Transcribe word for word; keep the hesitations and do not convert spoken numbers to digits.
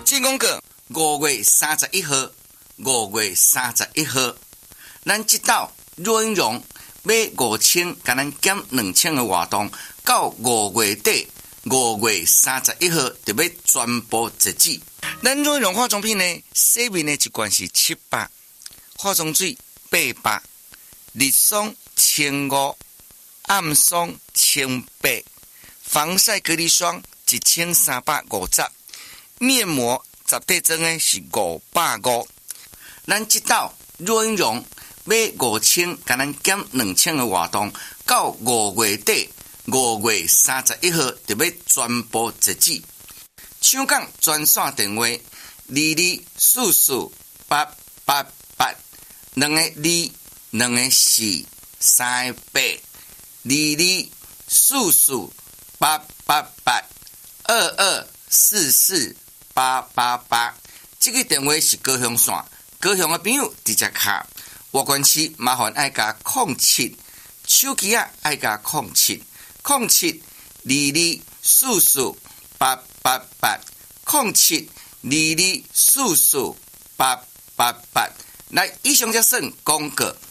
进广告，五月三十一号，五月三十一号，咱这道若英荣买五千，甲咱减两千的活动，到五月底，五月三十一号就要全部截止。咱若英荣化妆品呢，洗面的一罐是七百，化妆水八百，日霜千五，暗霜千八，防晒隔离霜一千三百五十。面膜十块装的是五百五，咱这道若英荣买五千，甲咱减两千的活动，到五月底，五月三十一号就要全部截止。抢讲专线电话：二二四四八八八，两个二，两个四，三个八，二二四四八八八，二二四四。八八八，这个电话是高雄线，高雄的朋友直接卡。外关市麻烦爱加零七，手机啊爱加零七，零七二二四四八八八，零七二二四四八八八。来，以上就算广告。